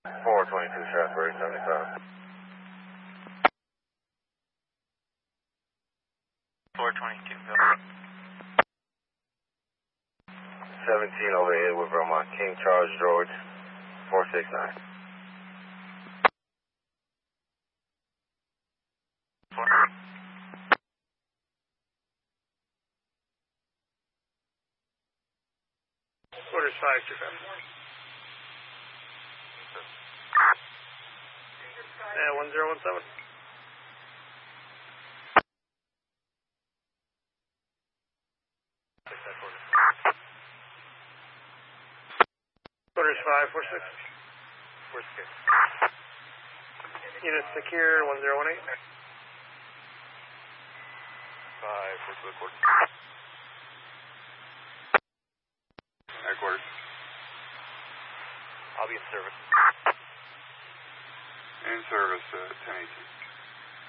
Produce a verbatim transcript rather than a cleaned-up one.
four twenty-two, Strasburg, seventy-five. four twenty-two, go. seventeen over Edward Vermont, King Charles George, four six nine. Quarters five, two five. Yeah, one zero one seven. Quarters five, four six. four six. Unit secure, one zero one eight. five, four two, quarter. Headquarters. I'll be in service. In service, uh, ten eighteen.